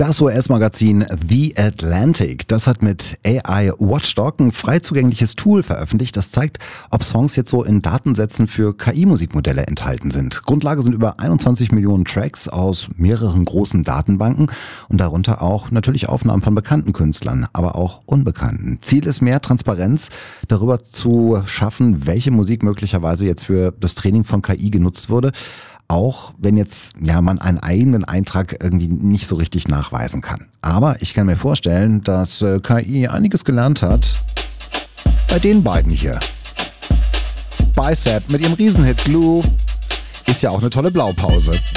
Das US-Magazin The Atlantic, das hat mit AI Watchdog ein frei zugängliches Tool veröffentlicht, das zeigt, ob Songs jetzt so in Datensätzen für KI-Musikmodelle enthalten sind. Grundlage sind über 21 Millionen Tracks aus mehreren großen Datenbanken und darunter auch natürlich Aufnahmen von bekannten Künstlern, aber auch unbekannten. Ziel ist mehr Transparenz darüber zu schaffen, welche Musik möglicherweise jetzt für das Training von KI genutzt wurde. Auch wenn jetzt man einen eigenen Eintrag irgendwie nicht so richtig nachweisen kann. Aber ich kann mir vorstellen, dass KI einiges gelernt hat bei den beiden hier. Bicep mit ihrem Riesenhit Glue ist ja auch eine tolle Blaupause.